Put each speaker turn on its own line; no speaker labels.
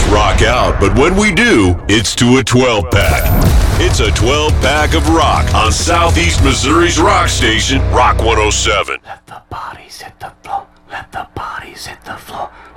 rock out, but when we do, it's to a 12-pack. It's a 12-pack of rock on Southeast Missouri's rock station, Rock 107.
Let the bodies hit the floor. Let the bodies hit the floor.